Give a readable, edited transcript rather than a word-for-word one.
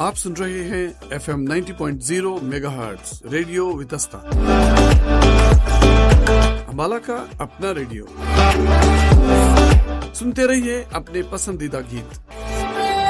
आप सुन रहे हैं FM 90.0 megahertz radio Vitasta, Ambala का अपना रेडियो। सुनते रहिए अपने पसंदीदा गीत।